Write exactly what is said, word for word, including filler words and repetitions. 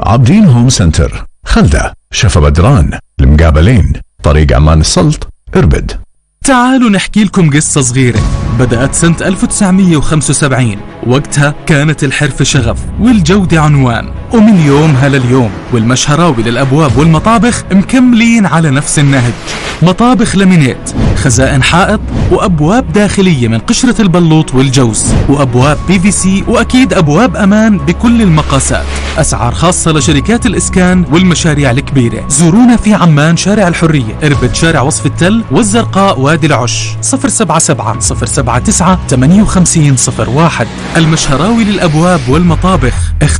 عابدين هوم سنتر، خلدة، شفا بدران، المقابلين، طريق عمان السلط، إربد. تعالوا نحكي لكم قصة صغيرة بدأت سنة ألف وتسعمية وخمسة وسبعين. وقتها كانت الحرفة شغف والجودة عنوان، ومن يومها لليوم والمشهراوي للأبواب والمطابخ مكملين على نفس النهج. مطابخ لامينيت، خزائن حائط، وأبواب داخلية من قشرة البلوط والجوز، وأبواب بي في سي، وأكيد أبواب أمان بكل المقاسات. أسعار خاصة لشركات الإسكان والمشاريع الكبيرة. زورونا في عمان شارع الحرية، إربد شارع وصف التل، والزرقاء وادي العش. صفر سبعة سبعة صفر سبعة تسعة ثمانية خمسين صفر واحد. المشهراوي للأبواب والمطابخ.